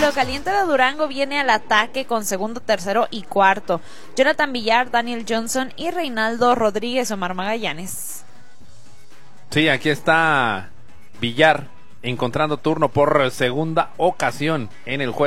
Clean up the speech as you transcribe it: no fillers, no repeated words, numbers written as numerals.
lo caliente de Durango viene al ataque con segundo, tercero y cuarto. Jonathan Villar, Daniel Johnson y Reinaldo Rodríguez, Omar Magallanes. Sí, aquí está Villar encontrando turno por segunda ocasión en el juego.